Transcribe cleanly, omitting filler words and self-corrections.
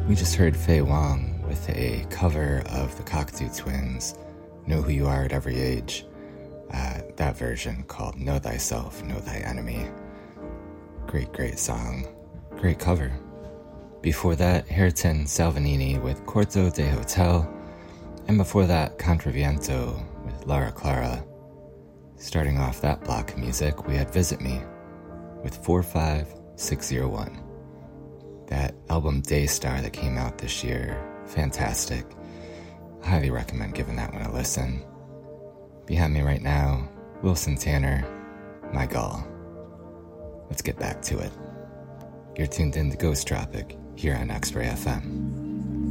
We just heard Faye Wong with a cover of the Cocteau Twins, Know Who You Are at Every Age. That version called Know Thyself, Know Thy Enemy. Great song. Great cover. Before that, Hareton Salvanini with Corto de Hotel. And before that, Contraviento with Lara Clara. Starting off that block of music, we had Visit Me with 45601. That album Daystar that came out this year, fantastic. I highly recommend giving that one a listen. Behind me right now, Wilson Tanner, My Gull. Let's get back to it. You're tuned in to Ghost Tropic here on X-Ray FM.